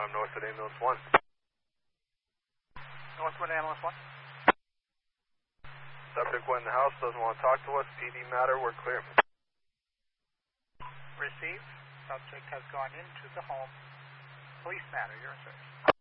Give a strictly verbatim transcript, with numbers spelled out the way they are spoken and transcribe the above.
I'm Northwood Ambulance one. Northwood Ambulance one. Subject went in the house, doesn't want to talk to us. P D matter, we're clear. Received. Subject has gone into the home. Police matter, you're in service.